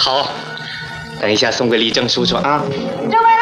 好，等一下送给李正叔叔啊。 这位呢？